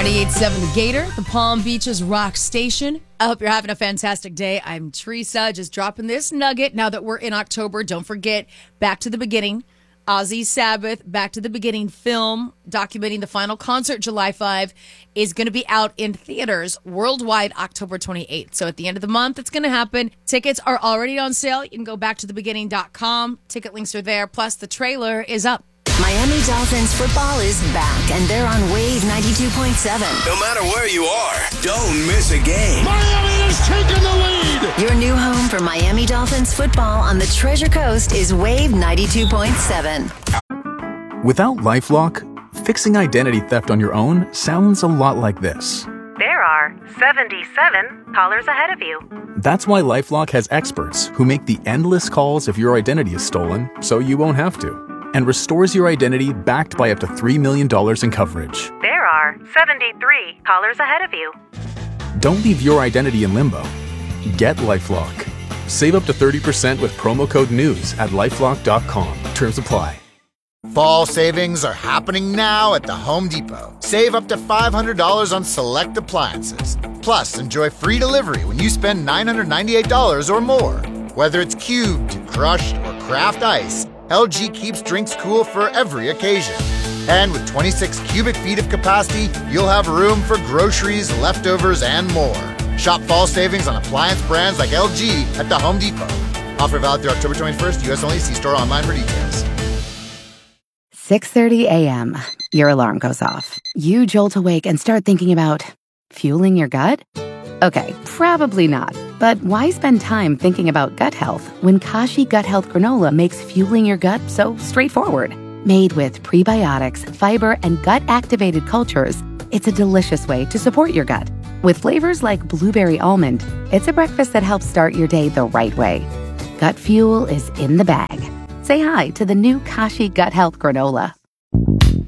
98.7 The Gator, the Palm Beaches rock station. I hope you're having a fantastic day. I'm Teresa, just dropping this nugget. Now that we're in October, don't forget, Back to the Beginning, Ozzy Sabbath, Back to the Beginning film documenting the final concert July 5 is going to be out in theaters worldwide October 28th. So at the end of the month, it's going to happen. Tickets are already on sale. You can go backtothebeginning.com. Ticket links are there. Plus, the trailer is up. Miami Dolphins football is back, and they're on Wave 92.7. No matter where you are, don't miss a game. Miami has taken the lead. Your new home for Miami Dolphins football on the Treasure Coast is Wave 92.7. Without LifeLock, fixing identity theft on your own sounds a lot like this. There are 77 callers ahead of you. That's why LifeLock has experts who make the endless calls if your identity is stolen, so you won't have to, and restores your identity backed by up to $3 million in coverage. There are 73 callers ahead of you. Don't leave your identity in limbo. Get LifeLock. Save up to 30% with promo code NEWS at LifeLock.com. Terms apply. Fall savings are happening now at the Home Depot. Save up to $500 on select appliances. Plus, enjoy free delivery when you spend $998 or more. Whether it's cubed, crushed, or craft ice, LG keeps drinks cool for every occasion. And with 26 cubic feet of capacity, you'll have room for groceries, leftovers, and more. Shop fall savings on appliance brands like LG at the Home Depot. Offer valid through October 21st, U.S. only. See store online for details. 6:30 a.m. Your alarm goes off. You jolt awake and start thinking about fueling your gut? Okay, probably not. But why spend time thinking about gut health when Kashi Gut Health Granola makes fueling your gut so straightforward? Made with prebiotics, fiber, and gut-activated cultures, it's a delicious way to support your gut. With flavors like blueberry almond, it's a breakfast that helps start your day the right way. Gut fuel is in the bag. Say hi to the new Kashi Gut Health Granola.